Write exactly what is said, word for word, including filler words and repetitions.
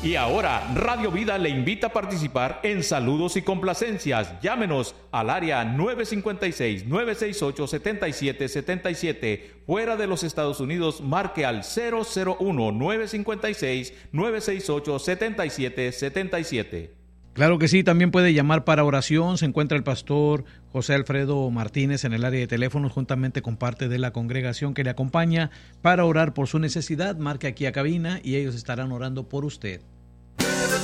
Y ahora, Radio Vida le invita a participar en Saludos y Complacencias. Llámenos al área nueve cinco seis, nueve seis ocho, siete siete siete siete. Fuera de los Estados Unidos, marque al cero cero uno, nueve cinco seis, nueve seis ocho, siete siete siete siete. Claro que sí, también puede llamar para oración. Se encuentra el pastor José Alfredo Martínez en el área de teléfonos juntamente con parte de la congregación que le acompaña para orar por su necesidad. Marque aquí a cabina y ellos estarán orando por usted.